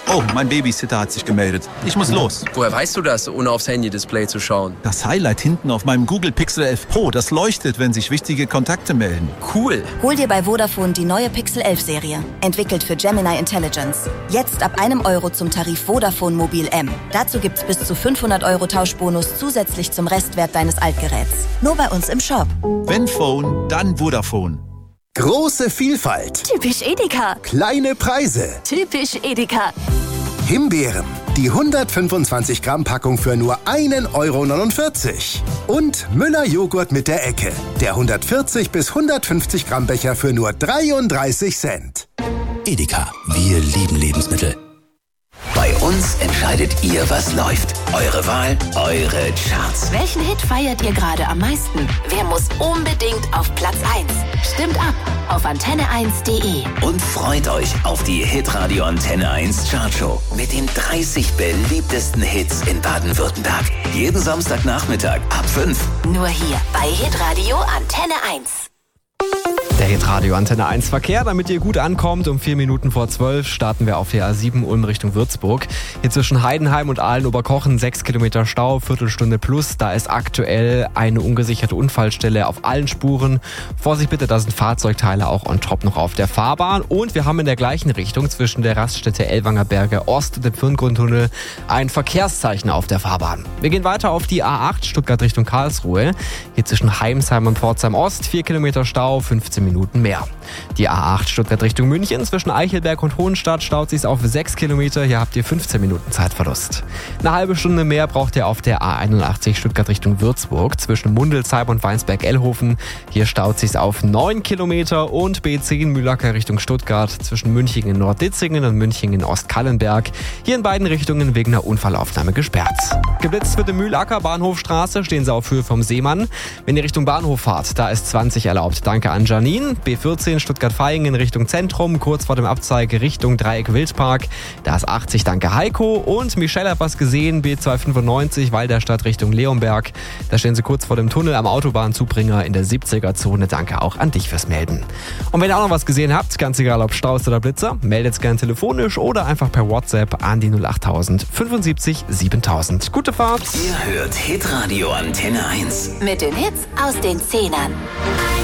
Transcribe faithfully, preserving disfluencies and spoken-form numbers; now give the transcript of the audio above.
Oh, mein Babysitter hat sich gemeldet. Ich muss los. Woher weißt du das, ohne aufs Handy-Display zu schauen? Das Highlight hinten auf meinem Google Pixel elf Pro, das leuchtet, wenn sich wichtige Kontakte melden. Cool. Hol dir bei Vodafone die neue Pixel elf Serie. Entwickelt für Gemini Intelligence. Jetzt ab einem Euro zum Tarif Vodafone Mobil M. Dazu gibt's bis zu fünfhundert Euro Tauschbonus zusätzlich zum Restwert deines Altgeräts. Nur bei uns im Shop. Wenn Phone, dann Vodafone. Große Vielfalt. Typisch Edeka. Kleine Preise. Typisch Edeka. Himbeeren. Die hundertfünfundzwanzig Gramm Packung für nur einen Euro neunundvierzig. Und Müller Joghurt mit der Ecke. Der hundertvierzig bis hundertfünfzig Gramm Becher für nur dreiunddreißig Cent. Edeka. Wir lieben Lebensmittel. Bei uns entscheidet ihr, was läuft. Eure Wahl, eure Charts. Welchen Hit feiert ihr gerade am meisten? Wer muss unbedingt auf Platz eins? Stimmt ab auf antenne eins punkt de. Und freut euch auf die Hitradio Antenne eins Chartshow mit den dreißig beliebtesten Hits in Baden-Württemberg. Jeden Samstagnachmittag ab fünf. Nur hier bei Hitradio Antenne eins. Der Hitradio Antenne eins Verkehr, damit ihr gut ankommt. Um vier Minuten vor zwölf starten wir auf der A sieben Ulm Richtung Würzburg. Hier zwischen Heidenheim und Aalen-Oberkochen sechs Kilometer Stau, Viertelstunde plus. Da ist aktuell eine ungesicherte Unfallstelle auf allen Spuren. Vorsicht bitte, da sind Fahrzeugteile auch on top noch auf der Fahrbahn. Und wir haben in der gleichen Richtung zwischen der Raststätte Ellwanger Berge Ost und dem Firngrundtunnel ein Verkehrszeichen auf der Fahrbahn. Wir gehen weiter auf die A acht Stuttgart Richtung Karlsruhe. Hier zwischen Heimsheim und Pforzheim Ost vier Kilometer Stau, fünfzehn Minuten mehr. Die A acht Stuttgart Richtung München zwischen Eichelberg und Hohenstadt staut sich auf sechs Kilometer. Hier habt ihr fünfzehn Minuten Zeitverlust. Eine halbe Stunde mehr braucht ihr auf der A einundachtzig Stuttgart Richtung Würzburg zwischen Mundelsheim und Weinsberg-Ellhofen. Hier staut sich auf neun Kilometer und B zehn Mühlacker Richtung Stuttgart zwischen Münchingen in Nordditzingen und Münchingen in Ostkallenberg. Hier in beiden Richtungen wegen einer Unfallaufnahme gesperrt. Geblitzt wird im Mühlacker Bahnhofstraße, stehen sie auf Höhe vom Seemann. Wenn ihr Richtung Bahnhof fahrt, da ist zwanzig erlaubt. Danke an Janine. B vierzehn Stuttgart-Vaihingen Richtung Zentrum, kurz vor dem Abzweig Richtung Dreieck Wildpark. Da ist achtzig, danke Heiko. Und Michelle hat was gesehen, B zweihundertfünfundneunzig Walderstadt Richtung Leonberg. Da stehen sie kurz vor dem Tunnel am Autobahnzubringer in der siebziger Zone. Danke auch an dich fürs Melden. Und wenn ihr auch noch was gesehen habt, ganz egal ob Stau ist oder Blitzer, meldet es gerne telefonisch oder einfach per WhatsApp an die null achttausend fünfundsiebzig siebentausend. Gute Fahrt! Ihr hört Hitradio Antenne eins. Mit den Hits aus den Zehnern.